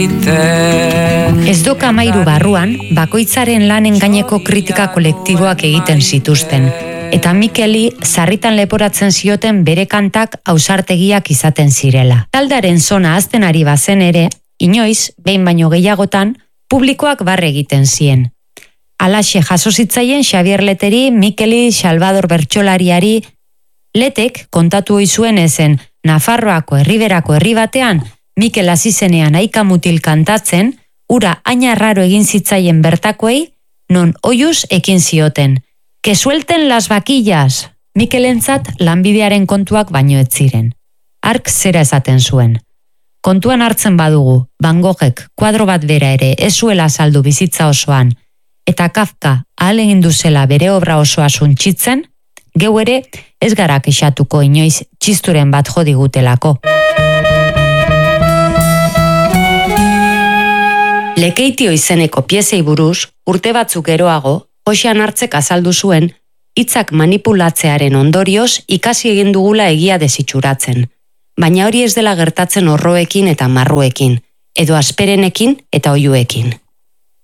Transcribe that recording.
Ez doka 13 barruan, bakoitzaren lanen gaineko kritika kolektiboak egiten zituzten, eta Mikeli sarritan leporatzen zioten bere kantak ausartegiak izaten zirela. Taldaren zona azten ari bazen ere, inoiz, behin baino gehiagotan, publikoak barre egiten zien. Alaxe jaso zitzaien Xabier Leteri, Mikeli, Salvador Bertsolariari, Letek kontatu ohi zuen ezen Nafarroako herriberako herri batean, Mikel hasi zenean aika mutil kantatzen, ura haina raro egin zitzaien bertakoei, non oiuz ekin zioten. Que suelten las vaquillas! Mikelentzat lanbidearen kontuak baino ez ziren. Hark zera esaten zuen. Kontuan hartzen badugu, Van Goghek kuadro bat bera ere ez zuela saldu bizitza osoan, eta Kafka ahalegin duzela bere obra osoa suntsitzen, geu ere ez gara kexatuko inoiz txisturen bat jo digutelako. Lekeitio izeneko piezei buruz, urte batzuk geroago, Joxean Hartzek azaldu zuen, hitzak manipulatzearen ondorioz ikasi egin dugula egia desitxuratzen. Baina hori ez dela gertatzen orroekin eta marruekin, edo asperenekin eta oiuekin.